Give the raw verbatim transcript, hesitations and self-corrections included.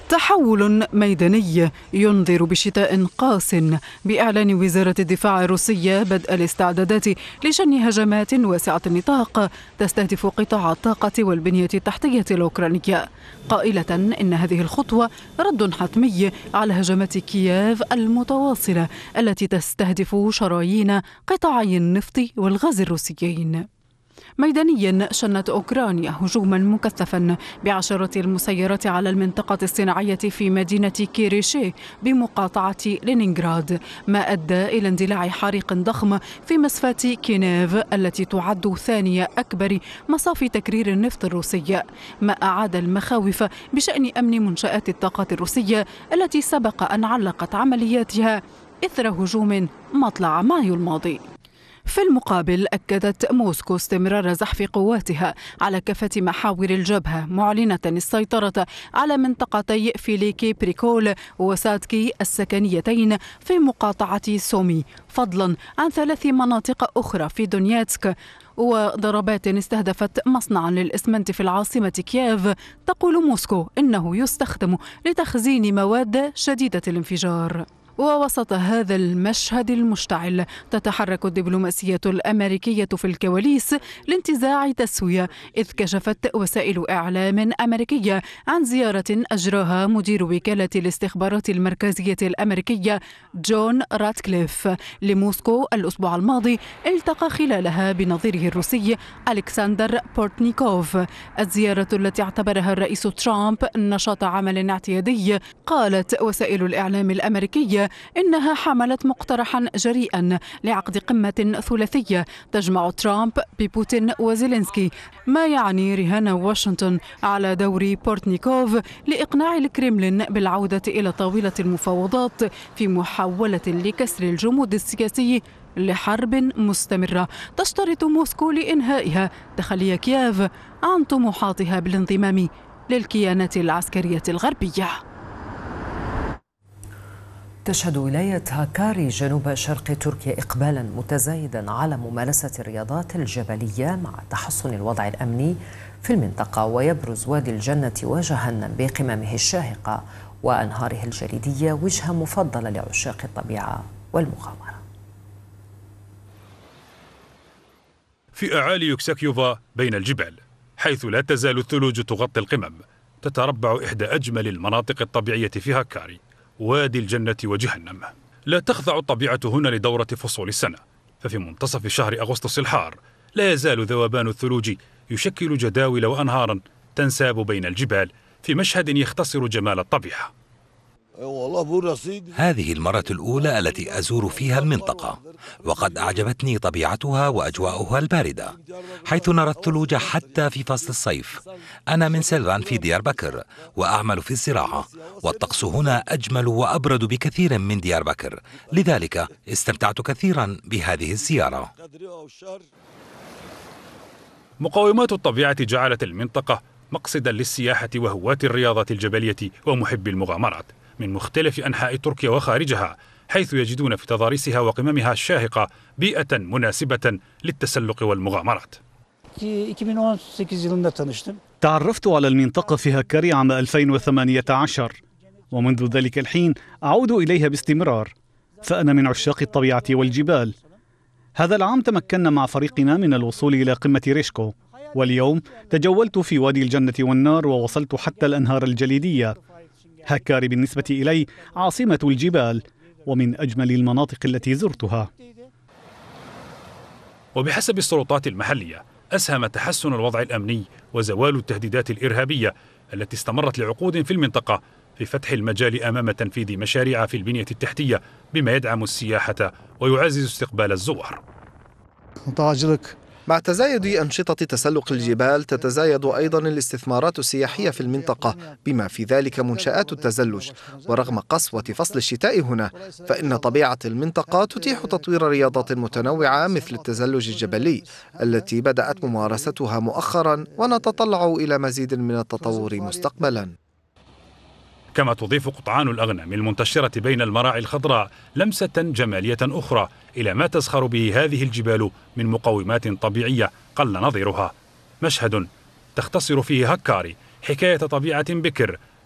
تحول ميداني ينذر بشتاء قاس بإعلان وزارة الدفاع الروسية بدء الاستعدادات لشن هجمات واسعة النطاق تستهدف قطاع الطاقة والبنية التحتية الأوكرانية، قائلة إن هذه الخطوة رد حتمي على هجمات كييف المتواصلة التي تستهدف شرايين قطاعي النفط والغاز الروسيين. ميدانيا شنت أوكرانيا هجوما مكثفا بعشرات المسيرات على المنطقة الصناعية في مدينة كيريشي بمقاطعة لينينغراد، ما أدى إلى اندلاع حريق ضخم في مصفاة كينيف التي تعد ثاني أكبر مصاف تكرير النفط الروسي، ما أعاد المخاوف بشأن أمن منشآت الطاقة الروسية التي سبق أن علقت عملياتها إثر هجوم مطلع مايو الماضي. في المقابل أكدت موسكو استمرار زحف قواتها على كافة محاور الجبهة، معلنة السيطرة على منطقتي فيليكي بريكول وساتكي السكنيتين في مقاطعة سومي، فضلا عن ثلاث مناطق أخرى في دونيتسك، وضربات استهدفت مصنعا للإسمنت في العاصمة كييف تقول موسكو إنه يستخدم لتخزين مواد شديدة الانفجار. ووسط هذا المشهد المشتعل تتحرك الدبلوماسية الأمريكية في الكواليس لانتزاع تسوية، إذ كشفت وسائل إعلام أمريكية عن زيارة أجراها مدير وكالة الاستخبارات المركزية الأمريكية جون راتكليف لموسكو الأسبوع الماضي، التقى خلالها بنظيره الروسي ألكسندر بورتنيكوف. الزيارة التي اعتبرها الرئيس ترامب نشاط عمل اعتيادي، قالت وسائل الإعلام الأمريكية إنها حملت مقترحا جريئا لعقد قمة ثلاثية تجمع ترامب ببوتين وزيلينسكي، ما يعني رهان واشنطن على دور بورتنيكوف لإقناع الكرملين بالعودة إلى طاولة المفاوضات في محاولة لكسر الجمود السياسي لحرب مستمرة تشترط موسكو لإنهائها تخلي كييف عن طموحاتها بالانضمام للكيانات العسكرية الغربية. تشهد ولاية هاكاري جنوب شرق تركيا إقبالا متزايدا على ممارسة الرياضات الجبلية مع تحسن الوضع الأمني في المنطقة، ويبرز وادي الجنة وجهنم بقممه الشاهقة وأنهاره الجليدية وجهة مفضلة لعشاق الطبيعة والمغامرة. في أعالي يوكساكيوفا بين الجبال، حيث لا تزال الثلوج تغطي القمم، تتربع إحدى أجمل المناطق الطبيعية في هاكاري، وادي الجنة وجهنم. لا تخضع الطبيعة هنا لدورة فصول السنة، ففي منتصف شهر أغسطس الحار لا يزال ذوبان الثلوج يشكل جداول وأنهارا تنساب بين الجبال في مشهد يختصر جمال الطبيعة. هذه المرة الأولى التي أزور فيها المنطقة، وقد أعجبتني طبيعتها وأجواؤها الباردة، حيث نرى الثلوج حتى في فصل الصيف. أنا من سلفان في ديار بكر وأعمل في الزراعة، والطقس هنا أجمل وأبرد بكثير من ديار بكر، لذلك استمتعت كثيرا بهذه الزيارة. مقومات الطبيعة جعلت المنطقة مقصدا للسياحة وهواة الرياضات الجبلية ومحبي المغامرات من مختلف أنحاء تركيا وخارجها، حيث يجدون في تضاريسها وقممها الشاهقة بيئة مناسبة للتسلق والمغامرات. تعرفت على المنطقة في هاكاري عام ألفين وثمانية عشر، ومنذ ذلك الحين أعود إليها باستمرار، فأنا من عشاق الطبيعة والجبال. هذا العام تمكنا مع فريقنا من الوصول إلى قمة ريشكو، واليوم تجولت في وادي الجنة والنار ووصلت حتى الأنهار الجليدية. هاكاري بالنسبة إلي عاصمة الجبال ومن أجمل المناطق التي زرتها. وبحسب السلطات المحلية أسهم تحسن الوضع الأمني وزوال التهديدات الإرهابية التي استمرت لعقود في المنطقة في فتح المجال أمام تنفيذ مشاريع في البنية التحتية بما يدعم السياحة ويعزز استقبال الزوار. مع تزايد أنشطة تسلق الجبال تتزايد أيضا الاستثمارات السياحية في المنطقة، بما في ذلك منشآت التزلج. ورغم قسوة فصل الشتاء هنا، فإن طبيعة المنطقة تتيح تطوير رياضات متنوعة مثل التزلج الجبلي التي بدأت ممارستها مؤخرا، ونتطلع إلى مزيد من التطور مستقبلا. كما تضيف قطعان الأغنام المنتشرة بين المراعي الخضراء لمسة جمالية أخرى إلى ما تزخر به هذه الجبال من مقومات طبيعية قل نظيرها. مشهد تختصر فيه هاكاري حكاية طبيعة بكر